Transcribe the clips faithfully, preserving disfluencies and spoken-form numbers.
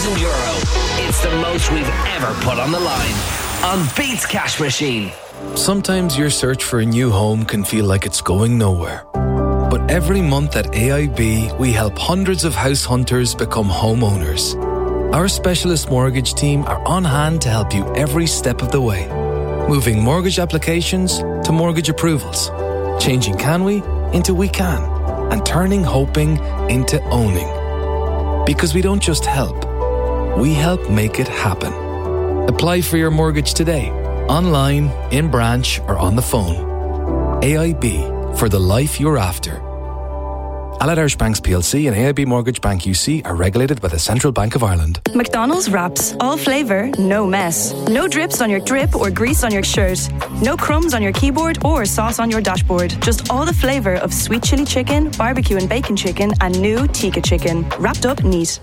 thousand euro. It's the most we've ever put on the line on Beats Cash Machine. Sometimes your search for a new home can feel like it's going nowhere. But every month at A I B, we help hundreds of house hunters become homeowners. Our specialist mortgage team are on hand to help you every step of the way. Moving mortgage applications to mortgage approvals. Changing can we into we can. And turning hoping into owning. Because we don't just help, we help make it happen. Apply for your mortgage today, online, in branch or on the phone. A I B, for the life you're after. Allied Irish Banks P L C and A I B Mortgage Bank U C are regulated by the Central Bank of Ireland. McDonald's wraps. All flavour, no mess. No drips on your drip or grease on your shirt. No crumbs on your keyboard or sauce on your dashboard. Just all the flavour of sweet chili chicken, barbecue and bacon chicken and new tikka chicken. Wrapped up neat.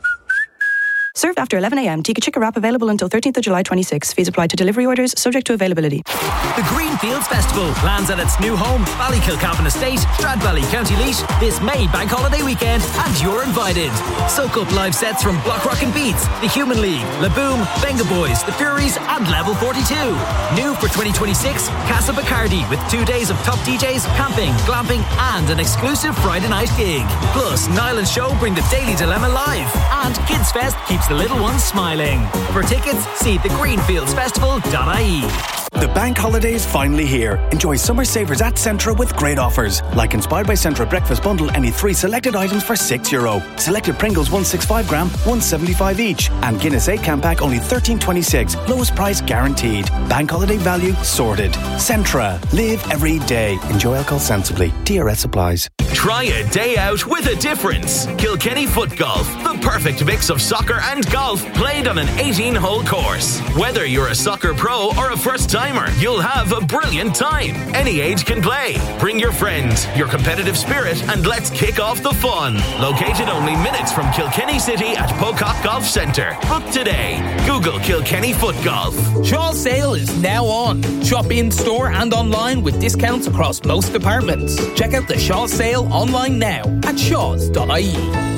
Served after eleven a.m. Tikka Chicken wrap available until thirteenth of July twenty-six. Fees apply to delivery orders, subject to availability. The Greenfields Festival lands at its new home, Ballykilcalpin Estate, Stradbally, County Leash, this May Bank Holiday weekend, and you're invited. Soak up live sets from Block Rockin' Beats, The Human League, La Boom, Benga Boys, The Furies, and Level forty-two. New for twenty twenty-six, Casa Bacardi with two days of top D Js, camping, glamping, and an exclusive Friday night gig. Plus, Niall and Show bring the Daily Dilemma live, and Kids Fest keeps the little ones smiling. For tickets, see the greenfields festival dot I E. The bank holiday is finally here. Enjoy summer savers at Centra with great offers. Like Inspired by Centra Breakfast Bundle, any three selected items for six euro. Selected Pringles one sixty-five gram, one seventy-five each. And Guinness eight can pack only thirteen twenty-six. Lowest price guaranteed. Bank holiday value sorted. Centra. Live every day. Enjoy alcohol sensibly. T R S applies. Try a day out with a difference. Kilkenny Foot Golf, the perfect mix of soccer and golf played on an eighteen-hole course. Whether you're a soccer pro or a first-timer, you'll have a brilliant time. Any age can play. Bring your friends, your competitive spirit, and let's kick off the fun. Located only minutes from Kilkenny City at Pocock Golf Centre. Book today. Google Kilkenny Foot Golf. Shaw's sale is now on. Shop in store and online with discounts across most departments. Check out the Shaw's sale online now at shaws dot I E.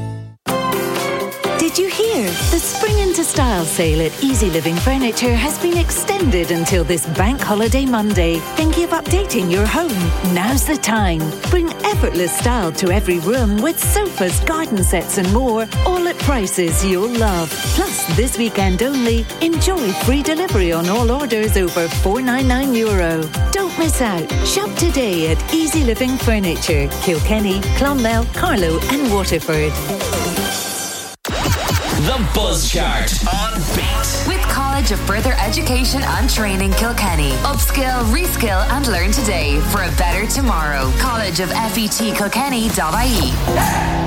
Did you hear? The Spring into Style sale at Easy Living Furniture has been extended until this Bank Holiday Monday. Thinking of updating your home? Now's the time. Bring effortless style to every room with sofas, garden sets and more, all at prices you'll love. Plus, this weekend only, enjoy free delivery on all orders over four ninety-nine euro. Don't miss out. Shop today at Easy Living Furniture, Kilkenny, Clonmel, Carlow and Waterford. The Buzz Chart on Beat. With College of Further Education and Training Kilkenny. Upskill, reskill and learn today for a better tomorrow. College of F E T Kilkenny dot I E.